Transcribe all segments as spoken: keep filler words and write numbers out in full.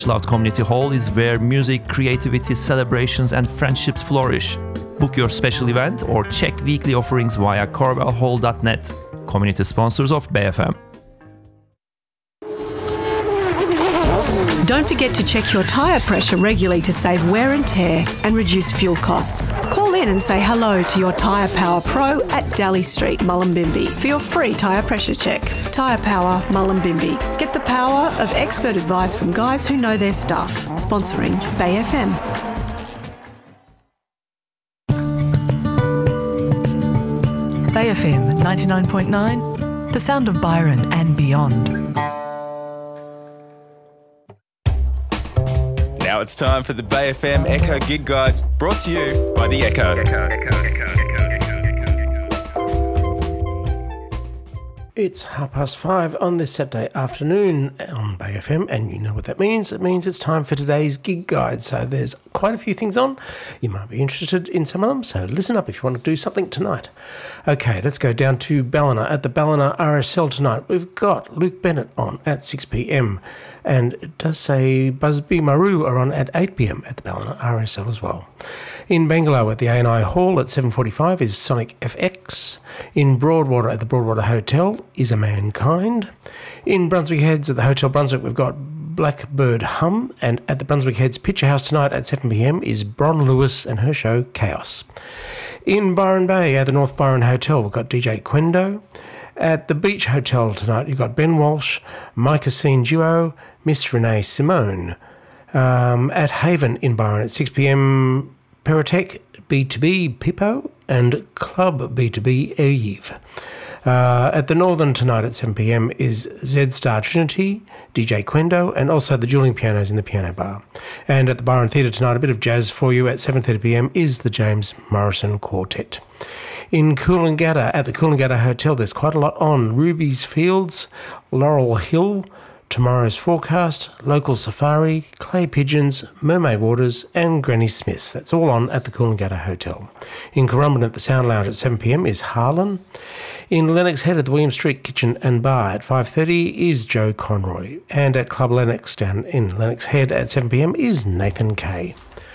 Loud Community Hall is where music, creativity, celebrations and friendships flourish. Book your special event or check weekly offerings via corwell hall dot net. Community sponsors of B F M. Don't forget to check your tyre pressure regularly to save wear and tear and reduce fuel costs. Call in and say hello to your Tyre Power Pro at Daly Street, Mullumbimby for your free tyre pressure check. Tyre Power, Mullumbimby. Get the power of expert advice from guys who know their stuff. Sponsoring B F M. B F M ninety-nine point nine, the sound of Byron and beyond. Now it's time for the B F M Echo Gig Guide, brought to you by The Echo. Echo, Echo, Echo, Echo, It's half past five on this Saturday afternoon on B F M, and you know what that means. It means it's time for today's gig guide. So there's quite a few things on. You might be interested in some of them, so listen up if you want to do something tonight. Okay, let's go down to Ballina. At the Ballina R S L tonight, we've got Luke Bennett on at six p.m, and it does say Busby Maru are on at eight p.m. at the Ballina R S L as well. In Bangalow at the A and I Hall at seven forty-five is Sonic F X. In Broadwater at the Broadwater Hotel is A Mankind. In Brunswick Heads at the Hotel Brunswick we've got Blackbird Hum, and at the Brunswick Heads Picture House tonight at seven p.m. is Bron Lewis and her show Chaos. In Byron Bay at the North Byron Hotel we've got D J Quendo. At the Beach Hotel tonight you've got Ben Walsh, Micah Scene Duo, Miss Renee Simone. Um, at Haven in Byron at six p.m. Peritech, B two B Pippo, and Club B two B Eve. Uh, at the Northern tonight at seven p.m. is Z Star Trinity, D J Quendo, and also the dueling pianos in the piano bar. And at the Byron Theatre tonight, a bit of jazz for you at seven thirty p.m. is the James Morrison Quartet. In Coolangatta, at the Coolangatta Hotel, there's quite a lot on. Ruby's Fields, Laurel Hill, Tomorrow's Forecast, Local Safari, Clay Pigeons, Mermaid Waters and Granny Smith's. That's all on at the Coolangatta Hotel. In Currumbin at the Sound Lounge at seven p.m. is Harlan. In Lennox Head at the William Street Kitchen and Bar at five thirty is Joe Conroy. And at Club Lennox down in Lennox Head at seven p.m. is Nathan Kay.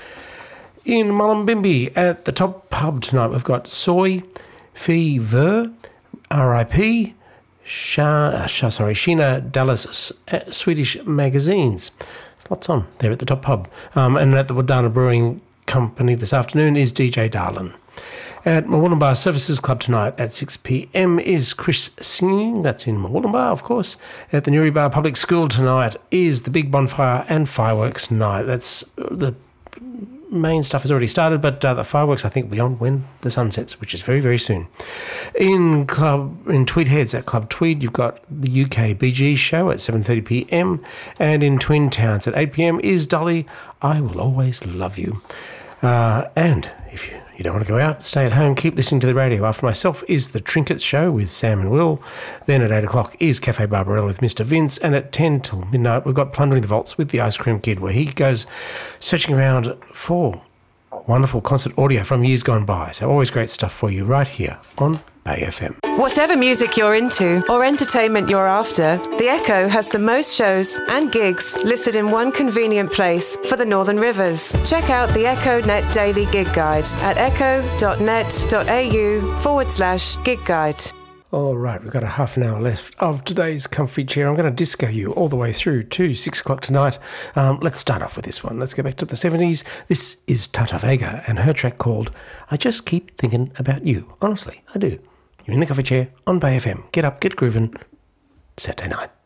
In Mullumbimby at the Top Pub tonight we've got Soy, Fee Ver, R I P, Sha, Sha, sorry, Sheena Dallas uh, Swedish Magazines. Lots on there at the Top Pub. Um, and at the Wadana Brewing Company this afternoon is D J Darlin. At Mawullumbar Services Club tonight at six p.m. is Chris singing. That's in Mawullumbar, of course. At the Newry Bar Public School tonight is the Big Bonfire and Fireworks Night. That's the main stuff has already started, but uh, the fireworks I think will be on when the sun sets, which is very, very soon. In Club in Tweed Heads at Club Tweed, you've got the U K B G show at seven thirty p.m. and in Twin Towns at eight p.m. is Dolly, I Will Always Love You. Uh, and if you, you don't want to go out, stay at home, keep listening to the radio. After myself is the Trinkets Show with Sam and Will. Then at eight o'clock is Cafe Barbarella with Mister Vince. And at ten till midnight, we've got Plundering the Vaults with the Ice Cream Kid, where he goes searching around for wonderful concert audio from years gone by. So always great stuff for you right here on B F M. Whatever music you're into or entertainment you're after, The Echo has the most shows and gigs listed in one convenient place for the Northern Rivers. Check out the Echo Net Daily Gig Guide at echo.net.au forward slash gig guide. All right, we've got a half an hour left of today's Comfy Chair. I'm going to disco you all the way through to six o'clock tonight. Um, let's start off with this one. Let's go back to the seventies. This is Tata Vega and her track called I Just Keep Thinking About You. Honestly, I do. You're in the Coffee Chair on B F M. Get up, get grooving. Saturday night.